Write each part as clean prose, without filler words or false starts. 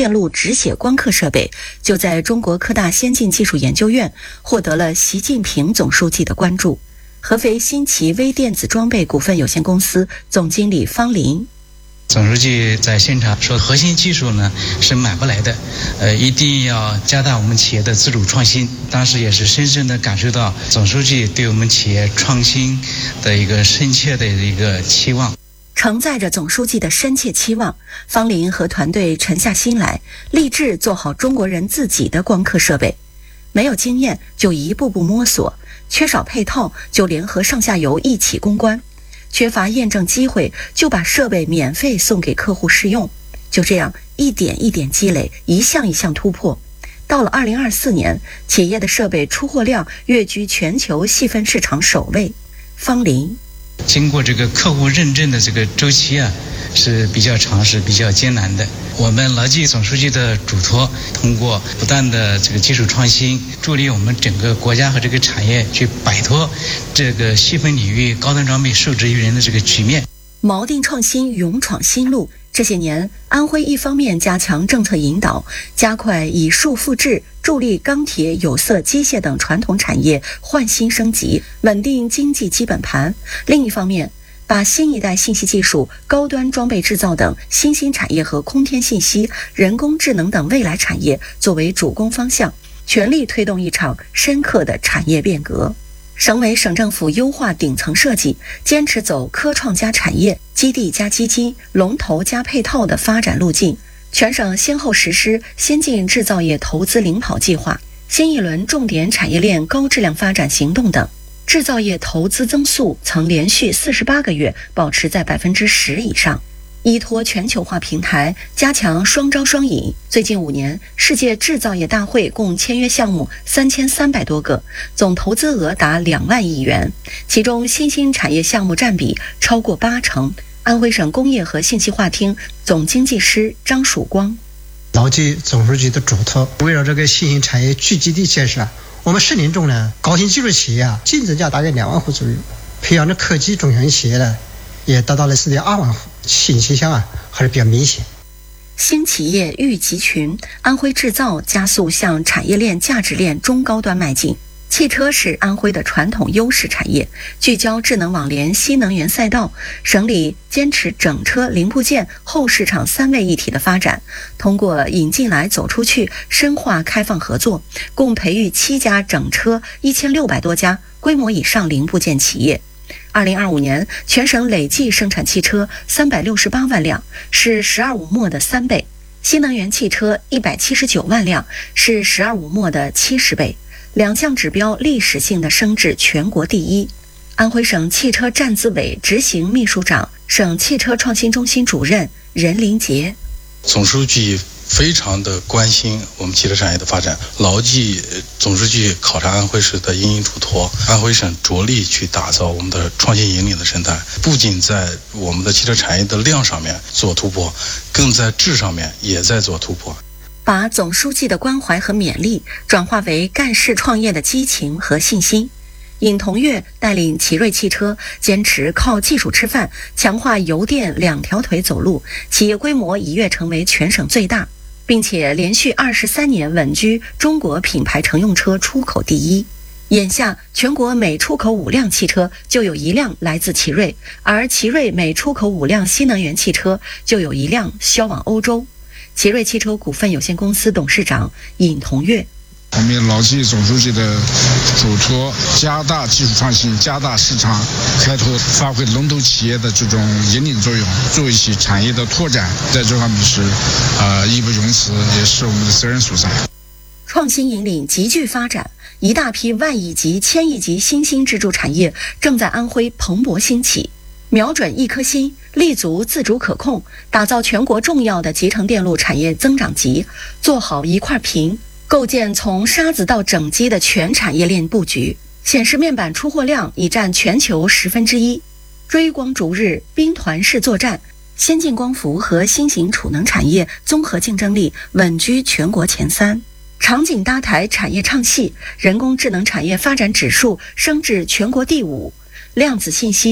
电路直写光刻设备就在中国科大先进技术研究院获得了习近平总书记的关注。合肥新奇微电子装备股份有限公司总经理方林： 总书记在现场说，核心技术呢是买不来的，一定要加大我们企业的自主创新。当时也是深深地感受到总书记对我们企业创新的一个深切的一个期望。 承载着总书记的深切期望，方林和团队沉下心来，立志做好中国人自己的光刻设备。没有经验就一步步摸索，缺少配套就联合上下游一起攻关，缺乏验证机会就把设备免费送给客户试用。就这样一点一点积累，一项一项突破。到了2024年，企业的设备出货量跃居全球细分市场首位。方林： 经过这个客户认证的这个周期啊，是比较长，是比较艰难的。我们牢记总书记的嘱托，通过不断的这个技术创新，助力我们整个国家和这个产业去摆脱这个细分领域高端装备受制于人的这个局面。 锚定创新，勇闯新路。这些年，安徽一方面加强政策引导，加快以数复制，助力钢铁、有色、机械等传统产业换新升级，稳定经济基本盘；另一方面，把新一代信息技术、高端装备制造等新兴产业和空天信息、人工智能等未来产业作为主攻方向，全力推动一场深刻的产业变革。省委省政府优化顶层设计，坚持走科创加产业、基地加基金、龙头加配套的发展路径。全省先后实施先进制造业投资领跑计划、新一轮重点产业链高质量发展行动等，制造业投资增速曾连续48个月保持在10%以上。依托全球化平台，加强双招双引。最近5年，世界制造业大会共签约项目3300多个，总投资额达2万亿元，其中新兴产业项目占比超过80%。安徽省工业和信息化厅总经济师张曙光： 牢记总书记的嘱托，围绕这个新兴产业聚集地建设，我们10年中呢，高新技术企业净增加大概2万户左右，培养的科技中小型企业呢，也达到了4.2万户，信息项还是比较明显。 新企业育集群，安徽制造加速向产业链价值链中高端迈进。汽车是安徽的传统优势产业，聚焦智能网联新能源赛道，省里坚持整车零部件后市场3位一体的发展，通过引进来走出去，深化开放合作，共培育7家整车1600多家规模以上零部件企业。2025年，全省累计生产汽车368万辆，是12.5末的3倍；新能源汽车179万辆，是12.5末的70倍。2项指标历史性的升至全国第一。安徽省汽车站资委执行秘书长、省汽车创新中心主任任林杰： 总书记非常的关心我们汽车产业的发展，牢记总书记考察安徽市的因应嘱托，安徽省着力去打造我们的创新引领的生态，不仅在我们的汽车产业的量上面做突破，更在质上面也在做突破。 把总书记的关怀和勉励转化为干事创业的激情和信心。尹同跃带领奇瑞汽车坚持靠技术吃饭，强化油电2条腿走路，企业规模一跃成为全省最大，并且连续23年稳居中国品牌乘用车出口第一。眼下，全国每出口5辆汽车就有1辆来自奇瑞，而奇瑞每出口5辆新能源汽车就有1辆销往欧洲。奇瑞汽车股份有限公司董事长尹同跃： 我们也牢记总书记的嘱托，加大技术创新，加大市场开拓，发挥龙头企业的这种引领作用，做一些产业的拓展，在这方面是义不容辞，也是我们的责任所在。 创新引领急剧发展，一大批万亿级、千亿级新兴支柱产业正在安徽蓬勃兴起。瞄准一颗心，立足自主可控，打造全国重要的集成电路产业增长极，做好一块屏，构建从沙子到整机的全产业链布局。显示面板出货量已占全球1/10，追光逐日，兵团式作战，先进光伏和新型储能产业综合竞争力稳居全国前3。场景搭台产业唱戏，人工智能产业发展指数升至全国第5。量子信息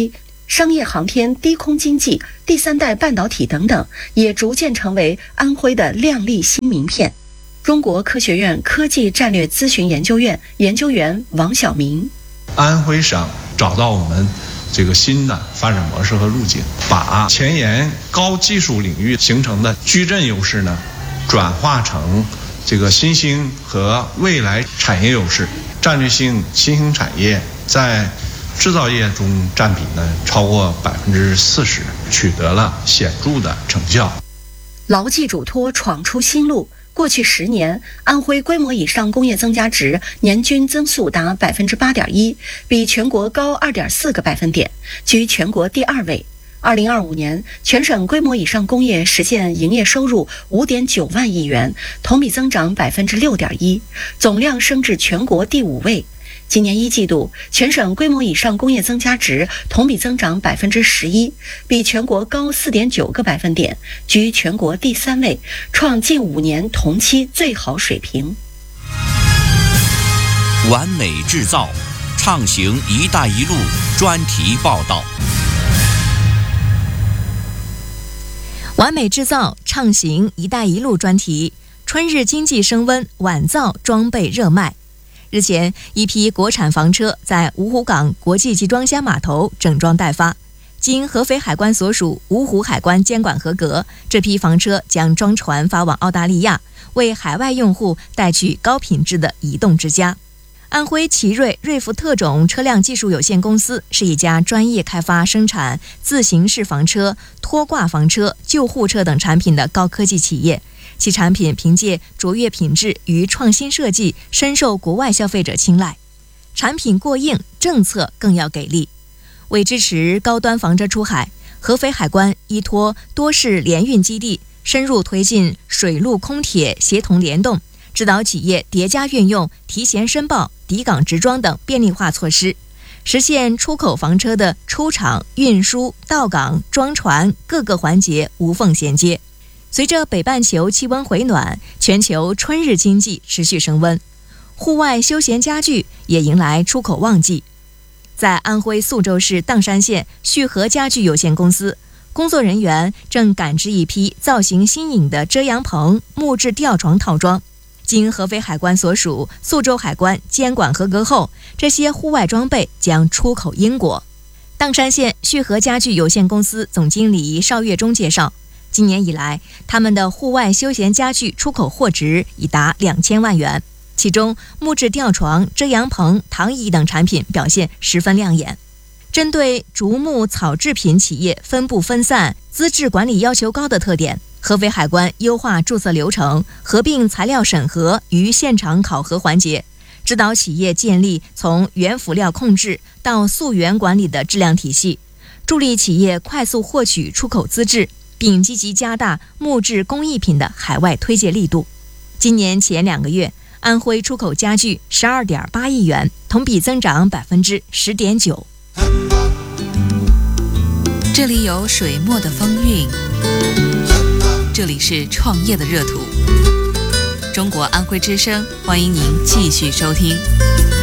商业航天、低空经济、第三代半导体等等，也逐渐成为安徽的亮丽新名片。中国科学院科技战略咨询研究院研究员王晓明： 安徽省找到我们这个新的发展模式和路径，把前沿高技术领域形成的矩阵优势呢，转化成这个新兴和未来产业优势。战略性新兴产业在制造业中占比呢超过40%，取得了显著的成效。 牢记嘱托，闯出新路。过去10年，安徽规模以上工业增加值年均增速达8.1%，比全国高2.4个百分点，居全国第2位。2025年，全省规模以上工业实现营业收入5.9万亿元，同比增长6.1%，总量升至全国第5位。今年1季度，全省规模以上工业增加值同比增长11%，比全国高4.9个百分点，居全国第3位，创近5年同期最好水平。 完美制造，畅行“一带一路”专题报道。 完美制造，畅行“一带一路”专题。春日经济升温，晚造装备热卖。日前，一批国产房车在芜湖港国际集装箱码头整装待发，经合肥海关所属芜湖海关监管合格，这批房车将装船发往澳大利亚，为海外用户带去高品质的移动之家。安徽奇瑞福特种车辆技术有限公司是一家专业开发生产自行式房车、拖挂房车、救护车等产品的高科技企业。其产品凭借卓越品质与创新设计，深受国外消费者青睐。产品过硬，政策更要给力。为支持高端房车出海，合肥海关依托多式联运基地，深入推进水陆空铁协同联动，指导企业叠加运用提前申报、抵港直装等便利化措施，实现出口房车的出厂、运输、到港、装船各个环节无缝衔接。随着北半球气温回暖，全球春日经济持续升温，户外休闲家具也迎来出口旺季。在安徽宿州市砀山县旭禾家具有限公司，工作人员正赶制一批造型新颖的遮阳棚、木质吊床套装。经合肥海关所属宿州海关监管合格后，这些户外装备将出口英国。砀山县旭禾家具有限公司总经理邵月忠介绍，今年以来，他们的户外休闲家具出口货值已达2000万元，其中木质吊床、遮阳棚、躺椅等产品表现十分亮眼。针对竹木草制品企业分布分散、资质管理要求高的特点，合肥海关优化注册流程，合并材料审核与现场考核环节，指导企业建立从原辅料控制到溯源管理的质量体系，助力企业快速获取出口资质，并积极加大木质工艺品的海外推介力度。今年前2个月，安徽出口家具12.8亿元，同比增长10.9%。 这里有水墨的风韵，这里是创业的热土。中国安徽之声，欢迎您继续收听。